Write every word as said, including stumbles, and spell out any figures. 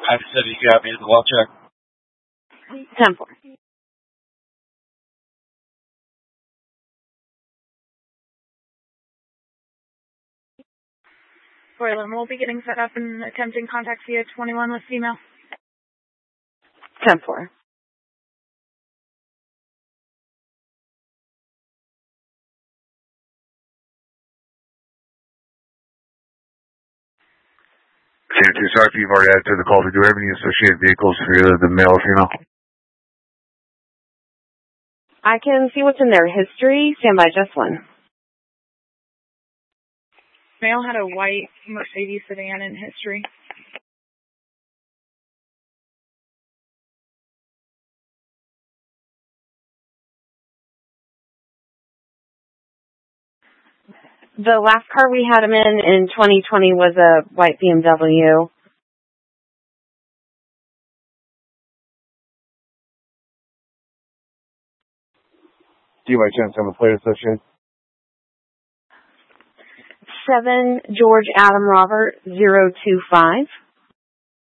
I said you got me at the wall check. ten four. Boylan will be getting set up and attempting contact via twenty-one with female. ten four. Santos, sorry if you've already added to the call. Do you have any associated vehicles for either the male or female? I can see what's in their history. Stand by, just one. Male had a white Mercedes sedan in history. The last car we had him in in twenty twenty was a white B M W. Do you by chance have a plate associated? seven George Adam Robert zero two five.